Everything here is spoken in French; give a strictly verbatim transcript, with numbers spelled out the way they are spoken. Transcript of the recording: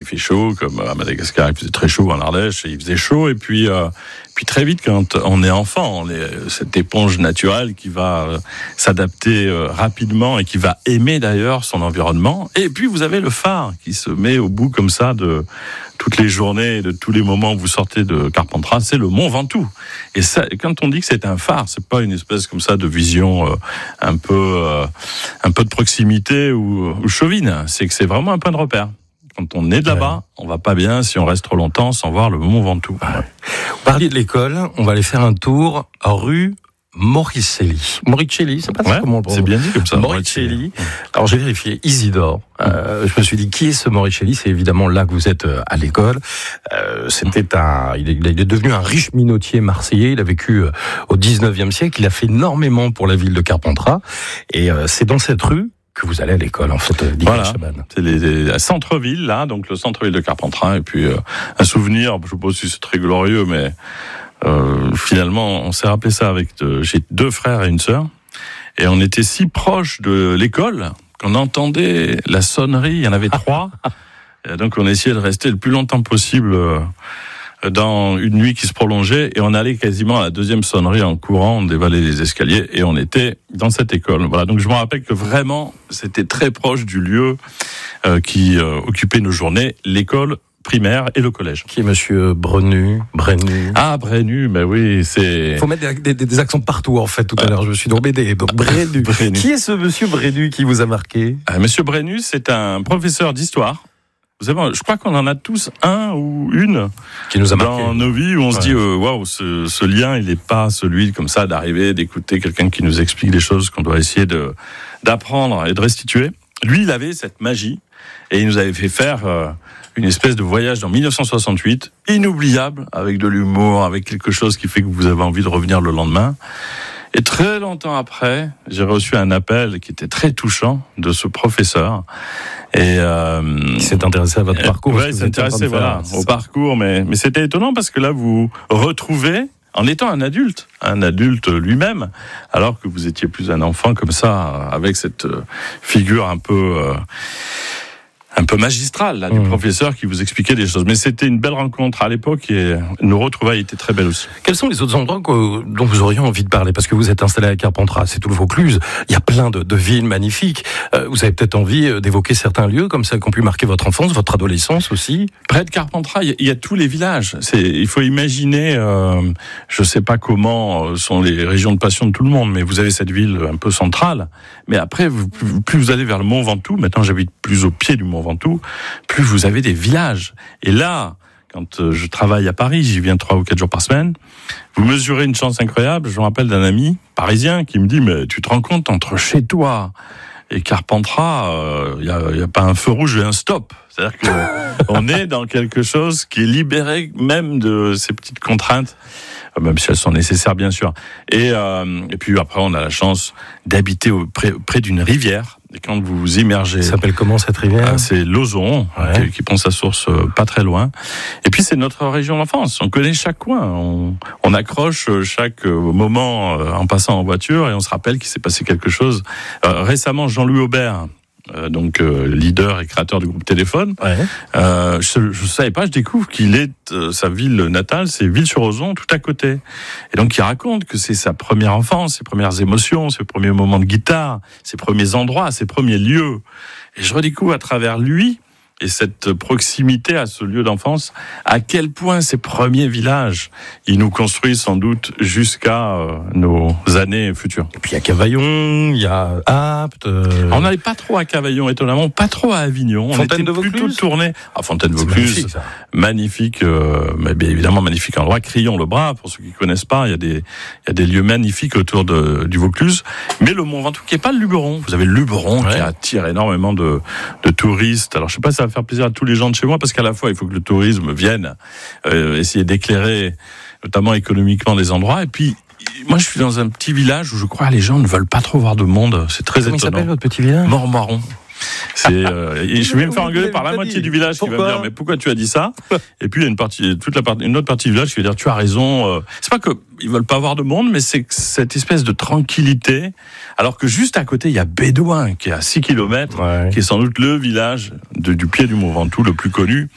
fait chaud, comme à Madagascar, il faisait très chaud, en Ardèche, il faisait chaud, et puis, euh, puis très vite, quand on est enfant, on est cette éponge naturelle qui va euh, s'adapter euh, rapidement et qui va aimer d'ailleurs son environnement. Et puis vous avez le phare qui se met au bout comme ça de toutes les journées, de tous les moments où vous sortez de Carpentras, c'est le Mont Ventoux. Et ça, quand on dit que c'est un phare, c'est pas une espèce comme ça de vision euh, un peu, euh, un peu de proximité ou, ou chauvine. C'est que c'est vraiment un point de repère. Quand on est de là-bas, ouais. on va pas bien si on reste trop longtemps sans voir le Mont Ventoux. Ouais. Vous parliez de l'école, on va aller faire un tour rue Moricelli. Moricelli, c'est pas ça ouais, comment on le prononce. C'est bien dit comme ça. Moricelli. Alors j'ai vérifié, Isidore. Euh, je me suis dit, qui est ce Moricelli ? C'est évidemment là que vous êtes à l'école. Euh, c'était un, il est, il est devenu un riche minotier marseillais. Il a vécu au dix-neuvième siècle. Il a fait énormément pour la ville de Carpentras. Et euh, c'est dans cette rue que vous allez à l'école, en fait, voilà. C'est les, les centre-ville, là, donc le centre-ville de Carpentras, et puis euh, un souvenir, je sais pas si c'est très glorieux, mais euh, finalement, on s'est rappelé ça avec, de, j'ai deux frères et une sœur, et on était si proches de l'école qu'on entendait la sonnerie, il y en avait trois, et donc on essayait de rester le plus longtemps possible euh, dans une nuit qui se prolongeait, et on allait quasiment à la deuxième sonnerie en courant, on dévalait les escaliers, et on était dans cette école. Voilà, donc je me rappelle que vraiment, c'était très proche du lieu euh, qui euh, occupait nos journées, l'école primaire et le collège. Qui est monsieur Brenu, Brenu. Ah, Brenu, mais oui, c'est... Il faut mettre des, des, des accents partout, en fait, tout à ouais. l'heure, je me suis embêté. Donc, Brenu. Brenu. Qui est ce monsieur Brenu qui vous a marqué ? euh, Monsieur Brenu, c'est un professeur d'histoire. Vous savez, je crois qu'on en a tous un ou une qui nous a marqué dans nos vies où on ouais. se dit waouh, wow, ce, ce lien, il n'est pas celui comme ça d'arriver, d'écouter quelqu'un qui nous explique des choses qu'on doit essayer de d'apprendre et de restituer. Lui, il avait cette magie et il nous avait fait faire euh, une espèce de voyage dans dix-neuf cent soixante-huit, inoubliable, avec de l'humour, avec quelque chose qui fait que vous avez envie de revenir le lendemain. Et très longtemps après, j'ai reçu un appel qui était très touchant de ce professeur. Et euh, il s'est intéressé à votre parcours. Oui, il s'est intéressé voilà, au parcours, mais, mais c'était étonnant parce que là, vous retrouvez, en étant un adulte, un adulte lui-même, alors que vous étiez plus un enfant comme ça, avec cette figure un peu... Euh, un peu magistral là, du mmh. professeur qui vous expliquait des choses. Mais c'était une belle rencontre à l'époque et nos retrouvailles étaient très belles aussi. Quels sont les autres endroits que, dont vous auriez envie de parler ? Parce que vous êtes installé à Carpentras, c'est tout le Vaucluse, il y a plein de, de villes magnifiques. Euh, vous avez peut-être envie d'évoquer certains lieux comme ça qui ont pu marquer votre enfance, votre adolescence aussi ? Près de Carpentras, il y, y a tous les villages. C'est, il faut imaginer, euh, je ne sais pas comment sont les régions de passion de tout le monde, mais vous avez cette ville un peu centrale. Mais après, vous, plus vous allez vers le Mont Ventoux, maintenant j'habite plus au pied du Mont Ventoux, plus vous avez des villages. Et là, quand je travaille à Paris, j'y viens trois ou quatre jours par semaine, vous mesurez une chance incroyable. Je me rappelle d'un ami parisien qui me dit « Mais tu te rends compte, entre chez toi et Carpentras, il euh, n'y a, a pas un feu rouge et un stop. » C'est-à-dire qu'on est dans quelque chose qui est libéré même de ces petites contraintes, même si elles sont nécessaires, bien sûr. Et, euh, et puis après, on a la chance d'habiter au, près, près d'une rivière. Et quand vous vous immergez... Ça s'appelle comment cette rivière ? euh, C'est l'Ozon, ouais. qui, qui prend sa source euh, pas très loin. Et puis c'est notre région d'enfance. On connaît chaque coin. On, on accroche chaque moment euh, en passant en voiture et on se rappelle qu'il s'est passé quelque chose. Euh, récemment, Jean-Louis Aubert... Euh, donc euh, leader et créateur du groupe Téléphone. Ouais. Euh, je ne savais pas, je découvre qu'il est euh, sa ville natale, c'est Ville-sur-Ozon, tout à côté. Et donc il raconte que c'est sa première enfance, ses premières émotions, ses premiers moments de guitare, ses premiers endroits, ses premiers lieux. Et je redécouvre à travers lui et cette proximité à ce lieu d'enfance, à quel point ces premiers villages, ils nous construisent sans doute jusqu'à euh, nos années futures. Et puis il y a Cavaillon, il y a Apt. Euh... On n'allait pas trop à Cavaillon, étonnamment, pas trop à Avignon. Fontaine on était de plutôt tourné à Fontaine de Vaucluse. Magnifique, magnifique euh, mais bien évidemment magnifique endroit. Crillon-le-Bras, pour ceux qui connaissent pas, il y a des il y a des lieux magnifiques autour de, du Vaucluse. Mais le Mont Ventoux, qui est pas le Luberon. Vous avez le Luberon ouais. qui attire énormément de, de touristes. Alors je sais pas, ça faire plaisir à tous les gens de chez moi parce qu'à la fois il faut que le tourisme vienne euh, essayer d'éclairer notamment économiquement des endroits et puis moi je suis dans un petit village où je crois que les gens ne veulent pas trop voir de monde, c'est très Comment étonnant. Comment il s'appelle votre petit village ? Mormaron. C'est, euh, et je vais me faire engueuler par la moitié du village pourquoi qui va me dire mais pourquoi tu as dit ça ? Et puis il y a une partie, toute la partie, une autre partie du village qui va dire tu as raison. Euh, c'est pas que ils veulent pas avoir de monde, mais c'est cette espèce de tranquillité. Alors que juste à côté il y a Bédouin qui est à six kilomètres, ouais. qui est sans doute le village de, du pied du Mont Ventoux le plus connu.